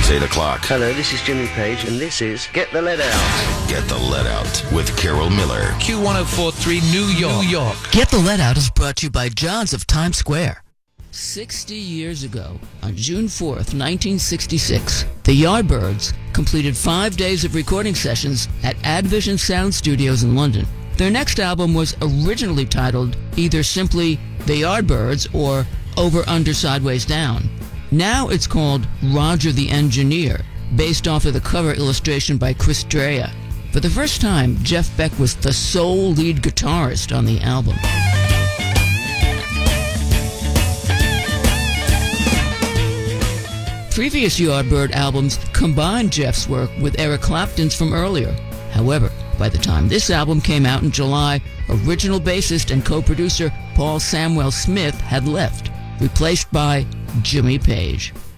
It's 8 o'clock. Hello, this is Jimmy Page, and this is Get the Lead Out. Get the Lead Out with Carol Miller. Q1043 New York. Get the Let Out is brought to you by John's of Times Square. 60 years ago, on June 4th, 1966, the Yardbirds completed 5 days of recording sessions at Advision Sound Studios in London. Their next album was originally titled either simply The Yardbirds or Over, Under, Sideways, Down. Now it's called Roger the Engineer, based off of the cover illustration by Chris Dreja. For the first time, Jeff Beck was the sole lead guitarist on the album. Previous Yardbird albums combined Jeff's work with Eric Clapton's from earlier. However, by the time this album came out in July, original bassist and co-producer Paul Samwell Smith had left, replaced by Jimmy Page.